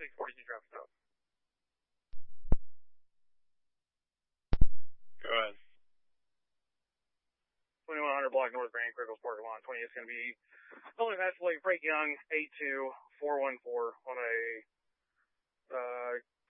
642 traffic stop. Go ahead. 2100 block North Grand Crickles Parking Lot 20 is going to be Holy Master Lake Frank Young 82414 on a